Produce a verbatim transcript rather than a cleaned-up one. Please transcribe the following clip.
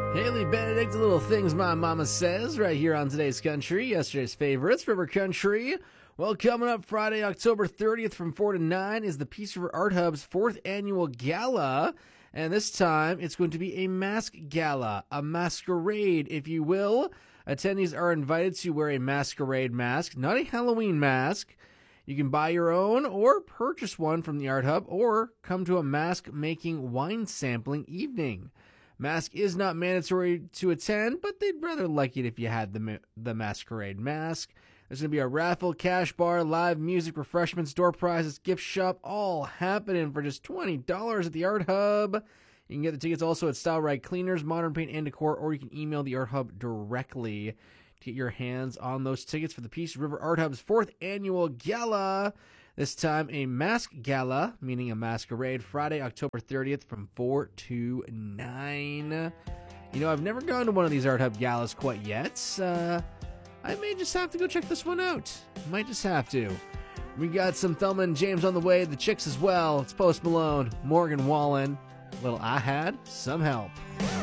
Haley Benedict, the little things my mama says, right here on Today's Country, yesterday's favorites, River Country. Well, coming up Friday, October thirtieth from four to nine is the Peace River Art Hub's fourth annual gala. And this time, it's going to be a mask gala, a masquerade, if you will. Attendees are invited to wear a masquerade mask, not a Halloween mask. You can buy your own or purchase one from the Art Hub or come to a mask-making wine sampling evening. Mask is not mandatory to attend, but they'd rather like it if you had the, ma- the masquerade mask. There's going to be a raffle, cash bar, live music, refreshments, door prizes, gift shop, all happening for just twenty dollars at the Art Hub. You can get the tickets also at Style Right Cleaners, Modern Paint and Decor, or you can email the Art Hub directly to get your hands on those tickets for the Peace River Art Hub's fourth annual gala. This time a mask gala, meaning a masquerade, Friday, October thirtieth from four to nine. You know, I've never gone to one of these Art Hub galas quite yet. Uh, I may just have to go check this one out. Might just have to. We got some Thelma and James on the way, the Chicks as well. It's Post Malone, Morgan Wallen. A little I Had Some Help.